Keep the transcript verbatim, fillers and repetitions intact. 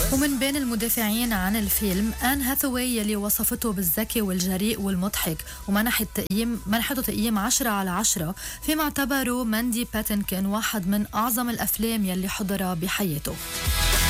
ومن بين المدافعين عن الفيلم آن هاثاواي يلي وصفته بالذكي والجريء والمضحك، ومنحت تقييم منحته تقييم عشرة على عشرة، فيما اعتبروا ماندي باتنكن واحد من أعظم الأفلام يلي حضرها بحياته.